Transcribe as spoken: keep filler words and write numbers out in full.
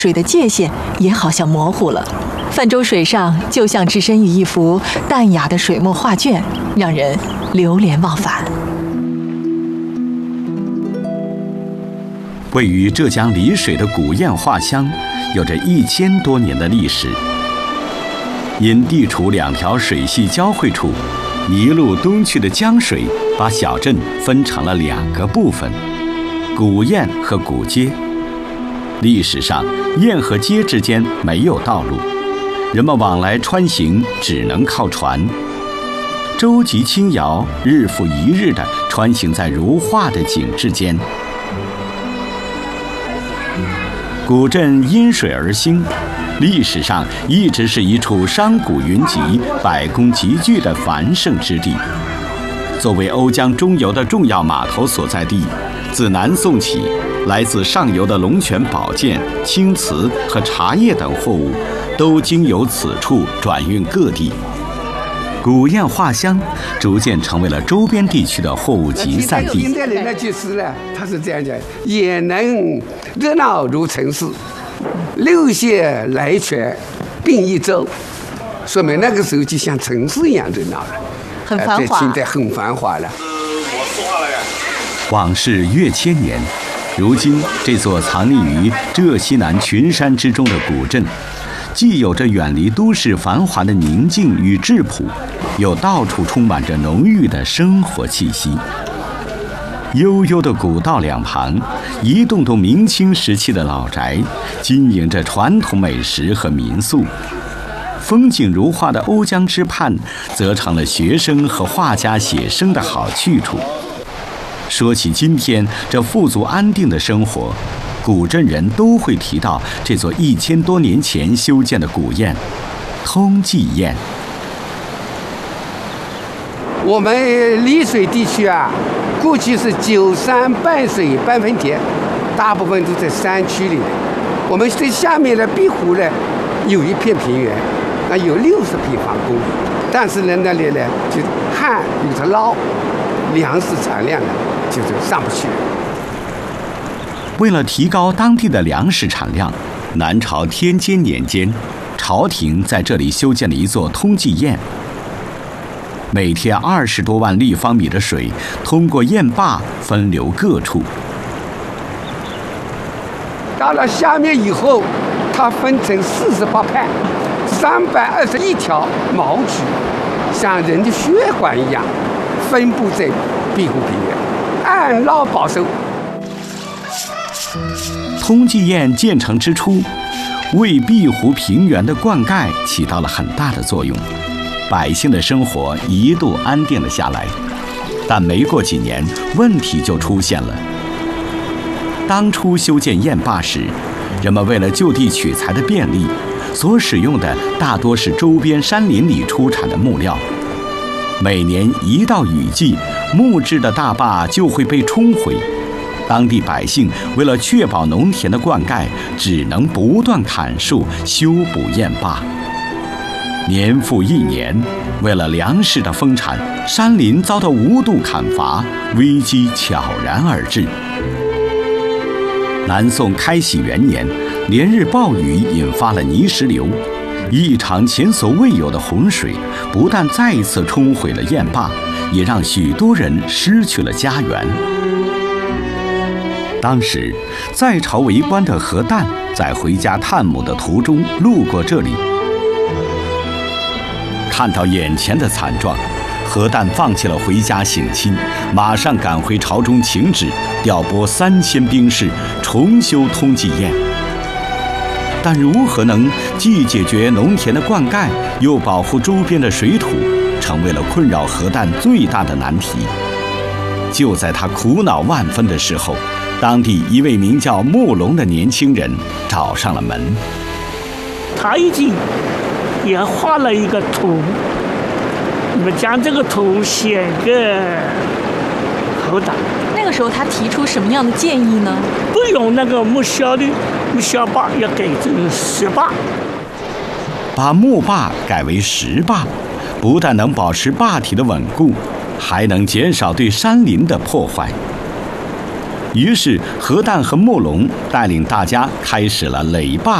水的界限也好像模糊了。泛舟水上就像置身于一幅淡雅的水墨画卷，让人流连忘返。 位于浙江丽水的古堰画乡，有着一千多年的历史。因地处两条水系交汇处，一路东去的江水把小镇分成了两个部分：古堰和古街。历史上，堰和街之间没有道路，人们往来穿行只能靠船。舟楫轻摇，日复一日地穿行在如画的景致间。古镇因水而兴，历史上一直是一处商贾云集、百工集聚的繁盛之地。作为瓯江中游的重要码头所在地，自南宋起，来自上游的龙泉宝剑、青瓷和茶叶等货物，都经由此处转运各地。古堰画乡逐渐成为了周边地区的货物集散地。 现代人的句诗呢，他是这样讲：也能热闹如城市，六县来泉并一舟。说明那个时候就像城市一样热闹了， 很繁华。 现在很繁华了。 往事越千年，如今这座藏匿于浙西南群山之中的古镇，既有着远离都市繁华的宁静与质朴，又到处充满着浓郁的生活气息。悠悠的古道两旁，一栋栋明清时期的老宅，经营着传统美食和民宿。风景如画的瓯江之畔，则成了学生和画家写生的好去处。说起今天这富足安定的生活，古镇人都会提到这座一千多年前修建的古堰——通济堰。 我们丽水地区啊，过去是九山半水半分田，大部分都在山区里。我们这下面的碧湖呢，有一片平原，那有六十平方公里，但是呢，那里呢就旱有着涝，粮食产量呢就是上不去。 为了提高当地的粮食产量，南朝天监年间，朝廷在这里修建了一座通济堰。每天二十多万立方米的水通过堰坝分流各处。 到了下面以后，它分成四十八派，三百二十一条毛渠，像人的血管一样，分布在碧湖平原，按涝保收。 通济堰建成之初，为碧湖平原的灌溉起到了很大的作用，百姓的生活一度安定了下来。但没过几年，问题就出现了。当初修建堰坝时，人们为了就地取材的便利，所使用的大多是周边山林里出产的木料。每年一到雨季，木质的大坝就会被冲毁。当地百姓为了确保农田的灌溉，只能不断砍树修补堰坝。年复一年，为了粮食的丰产，山林遭到无度砍伐，危机悄然而至。南宋开禧元年，连日暴雨引发了泥石流，一场前所未有的洪水不但再一次冲毁了堰坝，也让许多人失去了家园。当时在朝为官的何旦在回家探母的途中路过这里，看到眼前的惨状，何旦放弃了回家省亲，马上赶回朝中请旨，调拨三千兵士重修通济堰。但如何能既解决农田的灌溉，又保护周边的水土，成为了困扰何旦最大的难题。就在他苦恼万分的时候，当地一位名叫慕龙的年轻人找上了门。 他已经也画了一个图，你们将这个图写给侯党。 那个时候他提出什么样的建议呢？ 不用那个木销的木销坝，要改成石坝。 把木坝改为石坝，不但能保持坝体的稳固，还能减少对山林的破坏。 于是何旦和慕容带领大家开始了垒坝